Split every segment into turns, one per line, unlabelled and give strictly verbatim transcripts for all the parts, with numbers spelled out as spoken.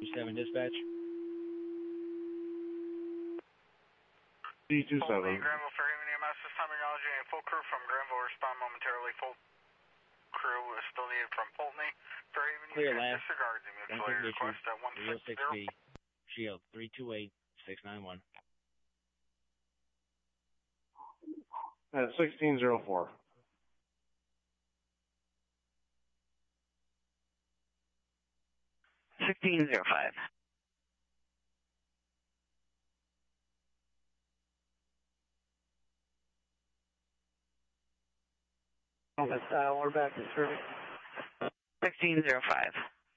two seven dispatch.
D two seven.
Granville Fairhaven E M S, this time acknowledging a full crew from Granville. Respond momentarily. Full crew is still needed from Pulteney. Fairhaven, you can disregard the mutual aid request at one six zero.
B. Shield three two eight six nine one.
At sixteen zero four.
sixteen zero five.
Office, uh, we're back to service.
sixteen zero five.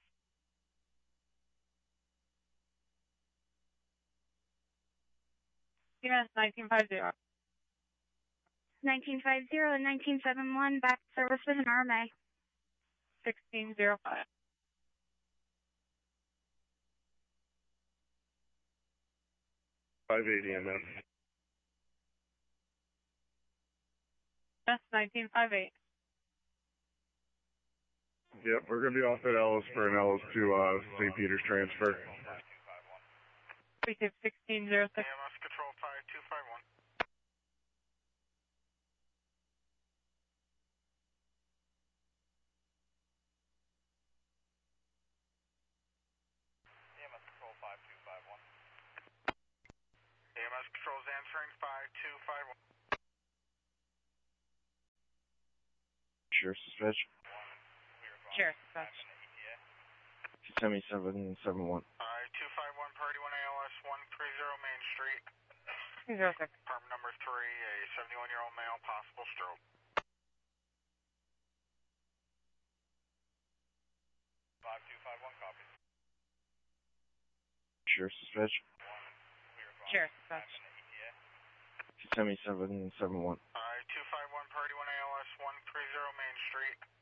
U S nineteen fifty.
nineteen fifty and nineteen seventy-one, back to service with an R M A.
sixteen zero five.
five eighty M M.
U S nineteen fifty-eight.
Yep, we're going to be off at Ellis for an Ellis to uh, Saint Peter's transfer.
Precinct sixteen zero six.
E M S Control five two five one. E M S Control five two five one. E M S Control is answering five two five one.
Sheriff's dispatch.
Sheriff's dispatch.
seventy-seven seven one.
Alright, two five one, Party one A L S one three zero Main Street.
zero six.
Apartment number three, a seventy-one-year-old male, possible stroke. five two five one, copy.
Sheriff's dispatch.
Sheriff's dispatch.
seventy-seven seven one.
Alright, two five one, Party one A L S one three zero Main Street.